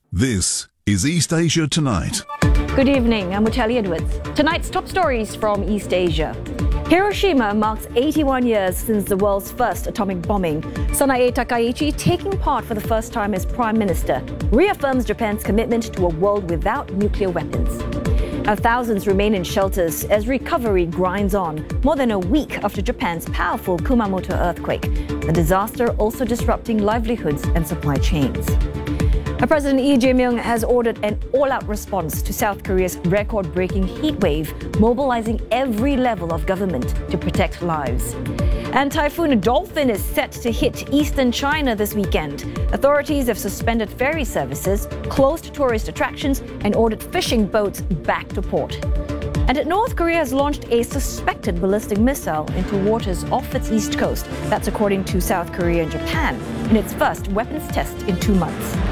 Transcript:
This is East Asia Tonight. Good evening, I'm Muchali Edwards. Tonight's top stories from East Asia. Hiroshima marks 81 years since the world's first atomic bombing. Sanae Takaichi, taking part for the first time as Prime Minister, reaffirms Japan's commitment to a world without nuclear weapons. Now, thousands remain in shelters as recovery grinds on, more than a week after Japan's powerful Kumamoto earthquake. The disaster also disrupting livelihoods and supply chains. President Lee Jae-myung has ordered an all-out response to South Korea's record-breaking heat wave, mobilizing every level of government to protect lives. And Typhoon Dolphin is set to hit eastern China this weekend. Authorities have suspended ferry services, closed tourist attractions, and ordered fishing boats back to port. And North Korea has launched a suspected ballistic missile into waters off its east coast. That's according to South Korea and Japan, in its first weapons test in 2 months.